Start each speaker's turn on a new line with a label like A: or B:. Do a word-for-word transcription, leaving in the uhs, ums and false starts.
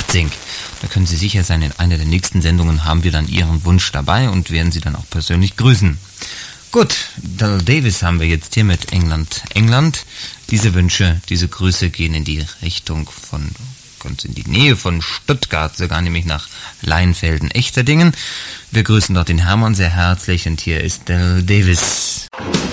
A: Westsing. Da können Sie sicher sein, in einer der nächsten Sendungen haben wir dann Ihren Wunsch dabei und werden Sie dann auch persönlich grüßen. Gut, Dal Davis haben wir jetzt hier mit England, England. Diese Wünsche, diese Grüße gehen in die Richtung von, ganz in die Nähe von Stuttgart, sogar nämlich nach Leinfelden, Echterdingen. Wir grüßen dort den Hermann sehr herzlich und hier ist Dal Davis.